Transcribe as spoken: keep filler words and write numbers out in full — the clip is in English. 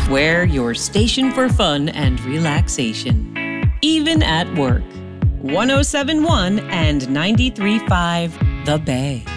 We're your station for fun and relaxation, even at work. one oh seven point one and ninety-three point five The Bay.